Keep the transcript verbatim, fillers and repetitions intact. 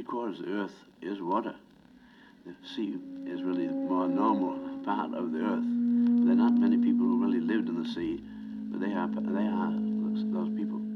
three quarters of the earth is water. The sea is really the more normal part of the earth. There are not many people who really lived in the sea, but they are, they are those, those people.